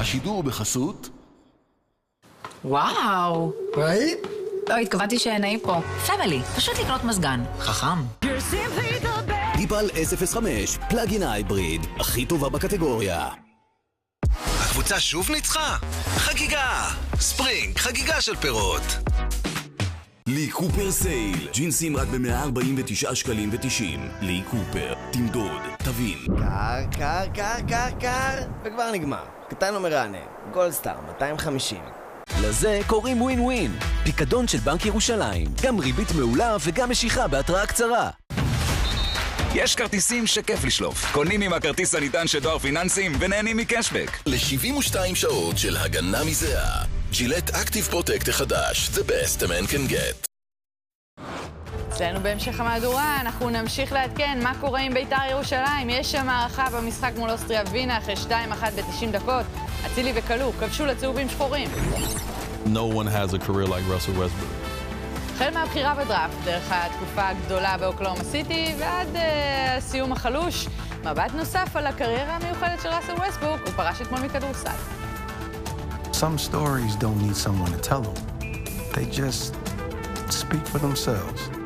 השידור בחסות. וואו. ראית? לא, התכוונתי שנעים פה. פמילי, פשוט לקנות מזגן. חכם. דיפל S05, פלאגין הייבריד, הכי טובה בקטגוריה. הקבוצה שוב ניצחה? חגיגה! ספרינג, חגיגה של פירות. לי קופר סייל, ג'ינסים רק ב-149 שקלים ו-90. לי קופר, תמדוד, תבין. קר, וכבר נגמר. קטן ומרענן, גולדסטאר 250. לזה קוראים ווין ווין. פיקדון של בנק ירושלים. גם ריבית מעולה וגם משיכה בהתראה קצרה. יש כרטיסים שכיף לשלוף. קונים עם הכרטיס הניתן של דואר פיננסים ונהנים מקשבק. ל-72 שעות של הגנה מזהה. ג'ילט אקטיב פרוטקט החדש. The best a man can get. אצלנו בהמשך המהדורה אנחנו נמשיך לעדכן מה קורה עם בית"ר ירושלים. יש שם הערכה במשחק מול אוסטריה ווינה אחרי 2-1 ב-90 דקות. אצילי וקלו כבשו לצהובים שחורים. No one has a career like Russell Westbrook. החל מהבחירה בדראפט, דרך התקופה הגדולה באוקלהומה סיטי ועד סיום החלוש, מבט נוסף על הקריירה המיוחדת של ראסל ווסטברוק, הוא פרש אתמול מכדורסל. Some stories don't need someone to tell them. They just speak for themselves.